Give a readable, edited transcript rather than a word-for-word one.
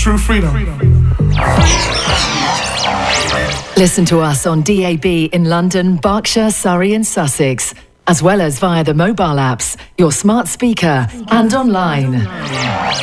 true freedom. Listen to us on DAB in London, Berkshire, Surrey and Sussex, as well as via the mobile apps, your smart speaker and online.